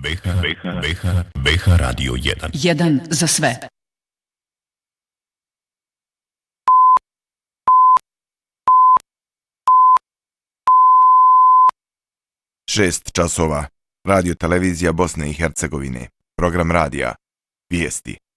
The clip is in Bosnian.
BH Radio 1. 1 za sve. Šest časova. Radio televizija Bosne i Hercegovine. Program radija. Vijesti.